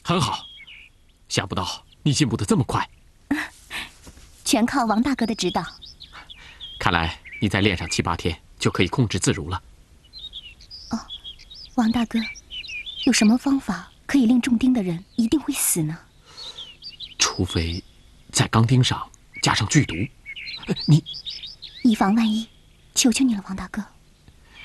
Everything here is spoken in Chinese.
很好，想不到你进步的这么快。 全靠王大哥的指导。 看来你再练上7、8天就可以控制自如了。 哦，王大哥，有什么方法可以令中钉的人一定会死呢？ 除非在钢钉上加上剧毒。你以防万一，求求你了，王大哥。